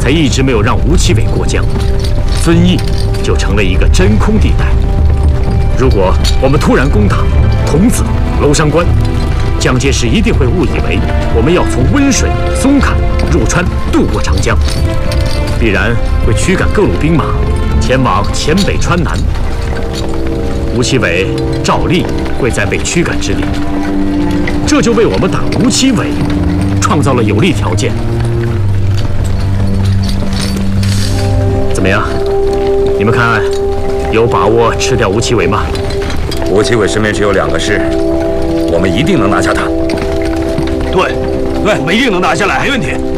才一直没有让吴奇伟过江，遵义就成了一个真空地带。如果我们突然攻打桐梓、娄山关，蒋介石一定会误以为我们要从温水、松坎入川渡过长江，必然会驱赶各路兵马前往黔北川南。吴奇伟照例会在被驱赶之地，这就为我们打吴奇伟创造了有利条件。怎么样？你们看，有把握吃掉吴奇伟吗？ 吴奇伟身边只有2个师，我们一定能拿下他。 对，我们一定能拿下来，没问题。